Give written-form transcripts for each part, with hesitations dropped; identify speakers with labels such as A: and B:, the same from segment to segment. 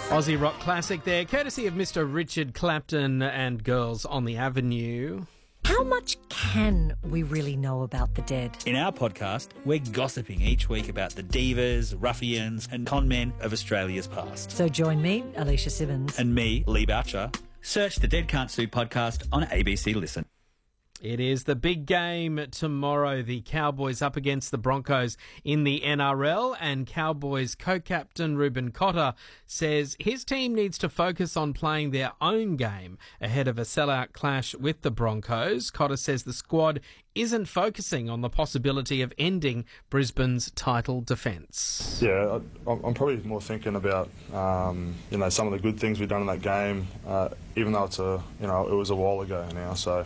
A: Aussie rock classic there, courtesy of Mr. Richard Clapton and Girls on the Avenue.
B: How much can we really know about the dead?
C: In our podcast, we're gossiping each week about the divas, ruffians and con men of Australia's past.
B: So join me, Alicia Simmons.
C: And me, Lee Boucher. Search the Dead Can't Sue podcast on ABC Listen.
A: It is the big game tomorrow. The Cowboys up against the Broncos in the NRL, and Cowboys co-captain Ruben Cotter says his team needs to focus on playing their own game ahead of a sellout clash with the Broncos. Cotter says the squad isn't focusing on the possibility of ending Brisbane's title defence.
D: Yeah, I'm probably more thinking about some of the good things we've done in that game, even though it was a while ago now. So.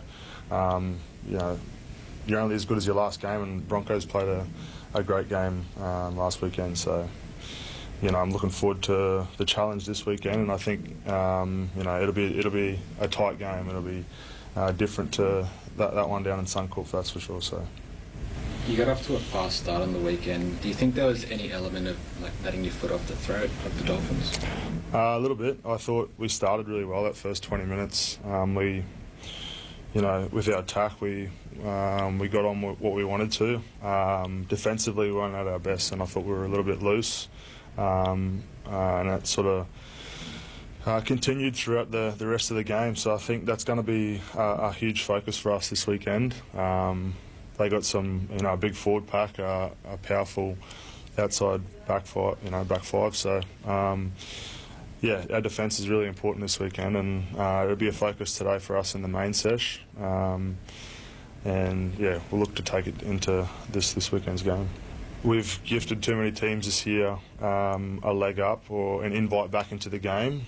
D: You're only as good as your last game, and Broncos played a great game last weekend. So, I'm looking forward to the challenge this weekend, and I think it'll be a tight game. It'll be different to that one down in Suncorp, that's for sure. So.
E: You got off to a fast start on the weekend. Do you think there was any element of letting your foot off the throat of the Dolphins?
D: A little bit. I thought we started really well that first 20 minutes. With our attack, we got on with what we wanted to. Defensively, we weren't at our best, and I thought we were a little bit loose. And that sort of continued throughout the rest of the game. So I think that's going to be a huge focus for us this weekend. They got some, a big forward pack, a powerful outside back five. So. Our defence is really important this weekend, and it'll be a focus today for us in the main sesh. We'll look to take it into this weekend's game. We've gifted too many teams this year a leg up or an invite back into the game.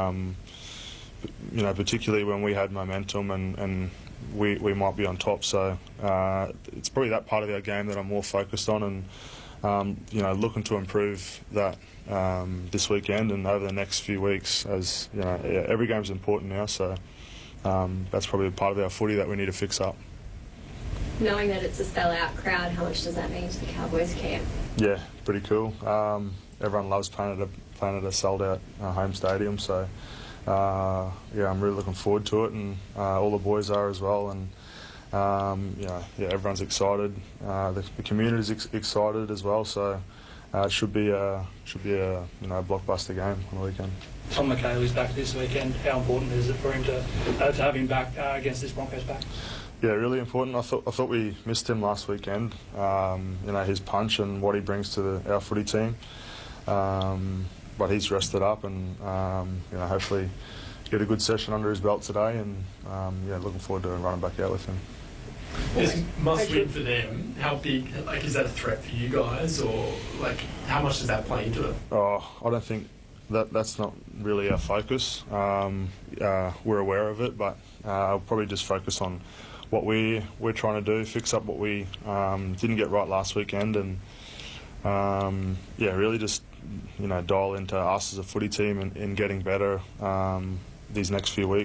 D: Particularly when we had momentum and we might be on top. So it's probably that part of our game that I'm more focused on, and looking to improve that. This weekend and over the next few weeks, as every game's important now, so that's probably a part of our footy that we need to fix up.
F: Knowing that it's a sellout crowd, how much does that mean to the Cowboys camp?
D: Yeah, pretty cool. Everyone loves playing at a sold-out home stadium, so I'm really looking forward to it, and all the boys are as well, and everyone's excited. The community's excited as well, so. It should be a blockbuster game on the weekend.
G: Tom McHale's back this weekend. How important is it for him to have him back against this Broncos pack?
D: Yeah, really important. I thought we missed him last weekend. His punch and what he brings to our footy team. But he's rested up, and hopefully get a good session under his belt today. And looking forward to running back out with him.
H: This must win for them. How big, is that a threat for you guys, or how much does that play into it?
D: Oh, I don't think that's not really our focus. We're aware of it, but I'll probably just focus on what we're trying to do, fix up what we didn't get right last weekend, and really just dial into us as a footy team and getting better these next few weeks.